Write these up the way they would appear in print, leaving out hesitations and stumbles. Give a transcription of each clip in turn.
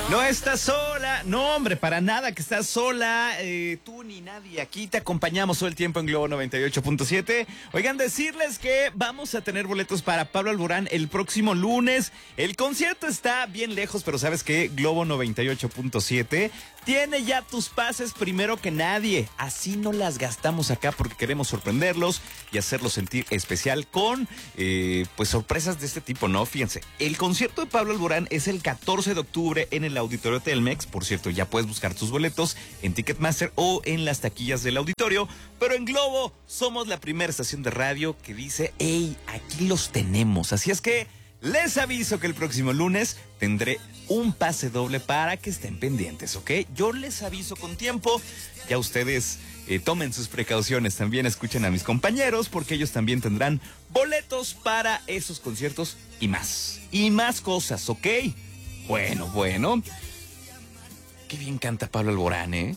No estás sola, no hombre, para nada que estás sola, tú ni nadie, aquí te acompañamos todo el tiempo en Globo 98.7. Oigan, decirles que vamos a tener boletos para Pablo Alborán el próximo lunes. El concierto está bien lejos, pero ¿sabes qué? Globo 98.7 tiene ya tus pases primero que nadie. Así no las gastamos acá porque queremos sorprenderlos y hacerlos sentir especial con pues sorpresas de este tipo, ¿no? Fíjense, el concierto de Pablo Alborán es el 14 de octubre en el Auditorio Telmex. Por cierto, ya puedes buscar tus boletos en Ticketmaster o en las taquillas del auditorio. Pero en Globo somos la primera estación de radio que dice, hey, aquí los tenemos. Así es que les aviso que el próximo lunes tendré un pase doble para que estén pendientes, ¿ok? Yo les aviso con tiempo. Ya ustedes tomen sus precauciones. También escuchen a mis compañeros porque ellos también tendrán boletos para esos conciertos y más. Y más cosas, ¿ok? Bueno. Qué bien canta Pablo Alborán, ¿eh?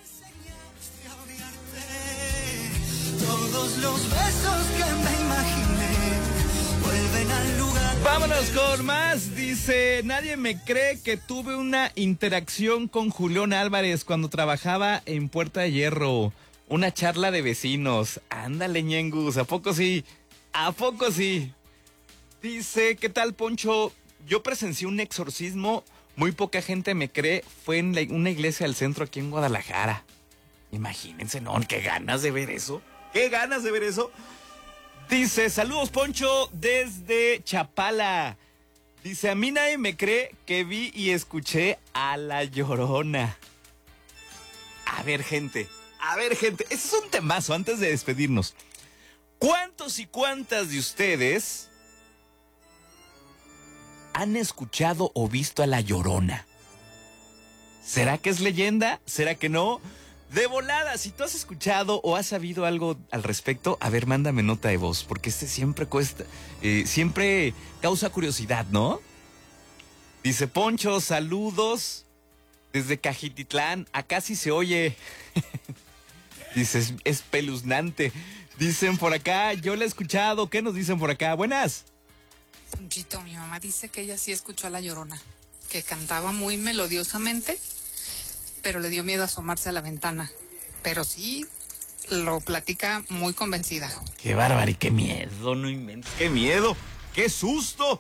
Todos los besos que me imaginé vuelven al lugar. Vámonos con más. Dice, nadie me cree que tuve una interacción con Julián Álvarez cuando trabajaba en Puerta de Hierro. Una charla de vecinos. Ándale, ñengus, ¿a poco sí? ¿A poco sí? Dice, ¿qué tal, Poncho? Yo presencié un exorcismo, muy poca gente me cree, fue en una iglesia del centro aquí en Guadalajara. Imagínense, ¿no? Qué ganas de ver eso. Qué ganas de ver eso. Dice, saludos, Poncho, desde Chapala. Dice, a mí nadie me cree que vi y escuché a La Llorona. A ver, gente, ese es un temazo antes de despedirnos. ¿Cuántos y cuántas de ustedes han escuchado o visto a La Llorona? ¿Será que es leyenda? ¿Será que no? De volada, si tú has escuchado o has sabido algo al respecto, a ver, mándame nota de voz, porque siempre siempre causa curiosidad, ¿no? Dice Poncho, saludos desde Cajititlán, acá sí se oye. Dice, es espeluznante. Dicen por acá, yo la he escuchado, ¿qué nos dicen por acá? Buenas. Ponchito, mi mamá dice que ella sí escuchó a La Llorona, que cantaba muy melodiosamente, pero le dio miedo asomarse a la ventana. Pero sí, lo platica muy convencida. Qué bárbaro y qué miedo, no inventes. Qué miedo, qué susto.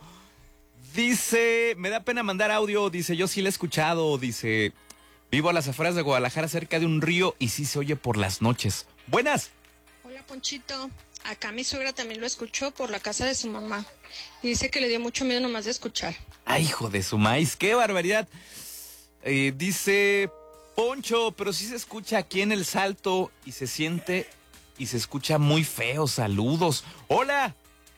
Dice, me da pena mandar audio, dice, yo sí la he escuchado, dice, vivo a las afueras de Guadalajara cerca de un río y sí se oye por las noches. Buenas. Hola, Ponchito. Acá mi suegra también lo escuchó por la casa de su mamá. Y dice que le dio mucho miedo nomás de escuchar. Ay, hijo de su maíz, qué barbaridad. Dice Poncho, pero sí se escucha aquí en El Salto y se siente y se escucha muy feo. Saludos. Hola.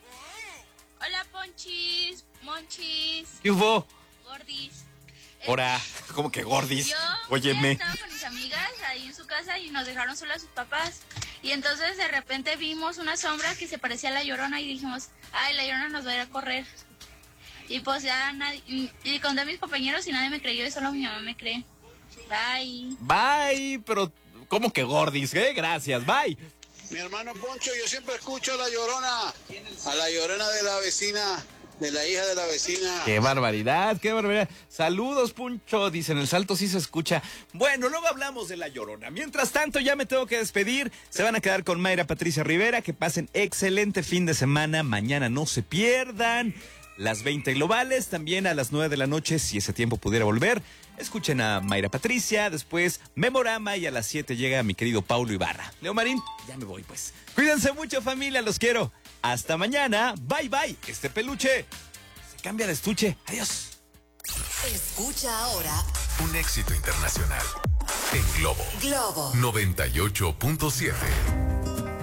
Hola, Ponchis, Monchis. ¿Qué hubo? Gordis. Hola, ¿cómo que gordis? Yo Óyeme. estaba con mis amigas ahí en su casa y nos dejaron solas sus papás. Y entonces de repente vimos una sombra que se parecía a La Llorona y dijimos, ay, La Llorona nos va a ir a correr. Y pues ya nadie, y conté a mis compañeros y nadie me creyó y solo mi mamá me cree. Bye. Bye, pero ¿cómo que gordis? Gracias, bye. Mi hermano Poncho, yo siempre escucho a La Llorona de la vecina, de la hija de la vecina. Qué barbaridad, qué barbaridad. Saludos, Poncho, dicen, El Salto sí se escucha. Bueno, luego hablamos de La Llorona. Mientras tanto, ya me tengo que despedir. Se van a quedar con Mayra Patricia Rivera. Que pasen excelente fin de semana. Mañana no se pierdan las 20 globales, también a las 9 de la noche, si ese tiempo pudiera volver. Escuchen a Mayra Patricia, después Memorama y a las 7 llega mi querido Paulo Ibarra. Leo Marín, ya me voy pues. Cuídense mucho, familia, los quiero. Hasta mañana, bye bye. Este peluche se cambia de estuche. Adiós. Escucha ahora un éxito internacional en Globo 98.7.